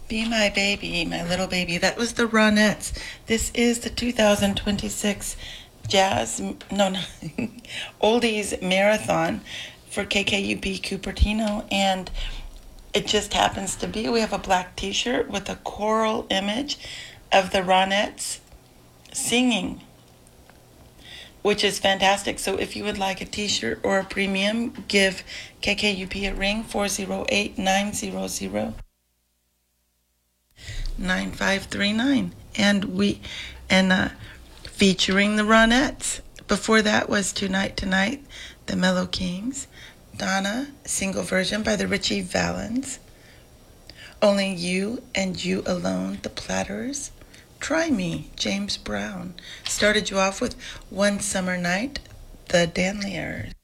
Be My Baby, My Little Baby. That was the Ronettes. This is the 2026 Jazz, no, Oldies Marathon for KKUP Cupertino. And it just happens to be we have a black t-shirt with a coral image of the Ronettes singing, which is fantastic. So if you would like a t-shirt or a premium, give KKUP a ring, 408-900-9539. And featuring the Ronettes. Before that was Tonight Tonight, the Mellow Kings. Donna, single version by the Richie Valens. Only You and You Alone, the Platters. Try Me, James Brown. Started you off with One Summer Night, the Danliers.